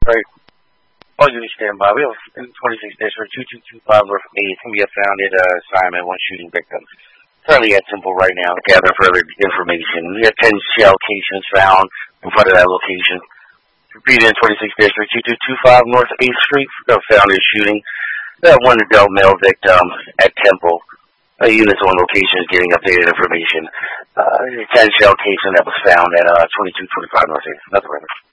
Right. All units stand by. We have 26 District 2225 North 8th. We have found it assignment, one shooting victim. Currently at Temple right now to gather further information. We have 10 shell casings found in front of that location. Repeated in 26 District 2225 North 8th Street. We have found this shooting. We have one adult male victim at Temple. Units on location is getting updated information. 10 shell casing that was found at 2225 North 8th. Nothing further.